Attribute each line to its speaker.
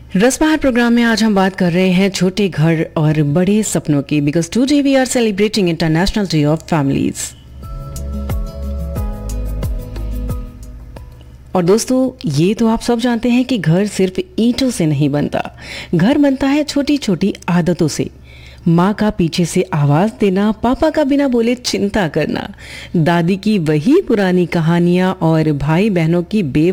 Speaker 1: रसबहार programme में आज हम बात कर रहे हैं छोटे घर और बड़े सपनों की, because today we are celebrating international day of families. और दोस्तों, ये तो आप सब जानते हैं कि घर सिर्फ ईंटों से नहीं बनता। घर बनता है छोटी छोटी आदतों से। माँ का पीछे से आवाज देना, पापा का बिना बोले चिंता करना, दादी की वही पुरानी कहानियां और भाई बहनों की